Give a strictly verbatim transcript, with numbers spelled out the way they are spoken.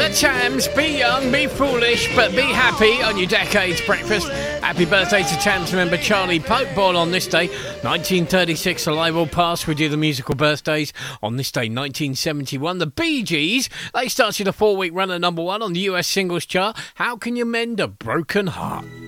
Chams, be young, be foolish, but be happy on your Decades Breakfast. Happy birthday to Chams member Charlie Pope, born on this day, nineteen thirty-six. Alive or past, we do the musical birthdays. On this day, nineteen seventy-one, the Bee Gees, they started a four-week run at number one on the U S singles chart. How Can You Mend a Broken Heart?